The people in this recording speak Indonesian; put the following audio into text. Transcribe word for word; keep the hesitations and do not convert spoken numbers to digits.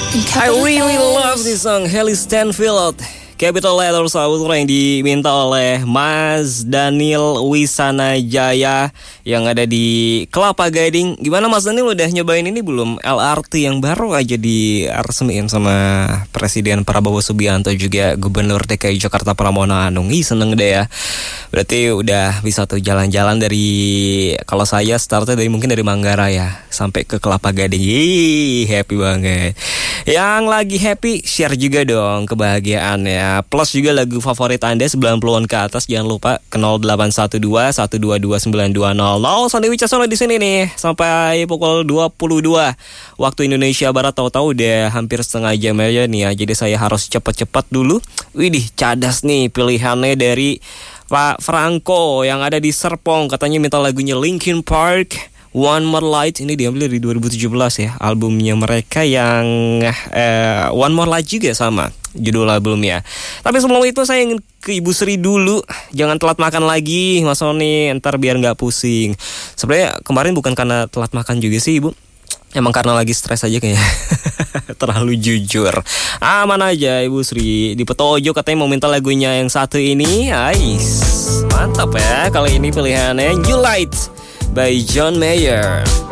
I really love this song, Haley Stanfield. Capital Letters Autra yang diminta oleh Mas Daniel Wisanajaya yang ada di Kelapa Gading. Gimana Mas Daniel, udah nyobain ini belum? L R T yang baru aja diresmiin sama Presiden Prabowo Subianto, juga Gubernur D K I Jakarta Pramono Anung. Ih, seneng deh ya. Berarti udah bisa tuh jalan-jalan dari, kalau saya startnya dari mungkin dari Manggarai ya sampai ke Kelapa Gading. Ih, happy banget. Yang lagi happy, share juga dong kebahagiaan ya. Plus juga lagu favorit Anda sembilan puluhan ke atas, jangan lupa ke nol delapan satu dua satu dua dua sembilan dua nol nol. Sandi Wicaksono di sini nih sampai pukul dua puluh dua waktu Indonesia Barat. Tahu-tahu udah hampir setengah jam aja nih ya. Jadi saya harus cepet-cepet dulu. Widih, cadas nih pilihannya dari Pak Franco yang ada di Serpong. Katanya minta lagunya Linkin Park, One More Light. Ini diambil dari dua ribu tujuh belas ya, albumnya mereka yang eh, One More Light juga sama judul albumnya. Tapi sebelum itu saya ingin ke Ibu Sri dulu. Jangan telat makan lagi Mas Sony, ntar biar gak pusing. Sebenarnya kemarin bukan karena telat makan juga sih Ibu, emang karena lagi stres aja kayaknya. Terlalu jujur. Aman aja Ibu Sri. Di Petojo katanya mau minta lagunya yang satu ini. Ais, mantap ya. Kali ini pilihannya New Light by John Mayer.